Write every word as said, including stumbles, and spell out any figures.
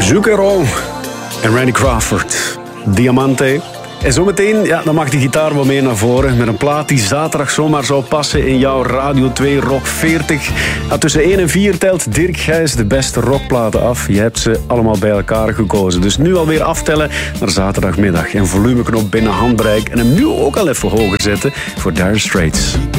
Zucchero en Randy Crawford. Diamante. En zometeen, ja, dan mag de gitaar wel meer naar voren. Met een plaat die zaterdag zomaar zou passen in jouw Radio twee Rock veertig. Ja, tussen één en vier telt Dirk Gijs de beste rockplaten af. Je hebt ze allemaal bij elkaar gekozen. Dus nu alweer aftellen naar zaterdagmiddag. En volumeknop binnen handbereik. En hem nu ook al even hoger zetten voor Dire Straits.